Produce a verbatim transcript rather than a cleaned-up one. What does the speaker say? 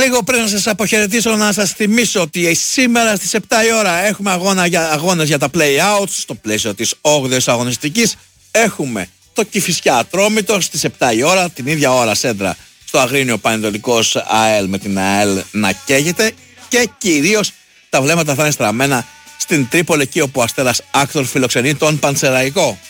λίγο πριν να σας αποχαιρετήσω, να σας θυμίσω ότι σήμερα στις επτά η ώρα έχουμε αγώνα για, αγώνες για τα play-outs στο πλαίσιο της όγδοης αγωνιστικής. Έχουμε το Κηφισιά Ατρόμητο στις επτά η ώρα, την ίδια ώρα Σέντρα στο Αγρίνιο Πανετολικός ΑΕΛ με την ΑΕΛ να καίγεται, και κυρίως τα βλέμματα θα είναι στραμμένα στην Τρίπολη, εκεί όπου ο Αστέρας Άκτορ φιλοξενεί τον Πανσεραϊκό.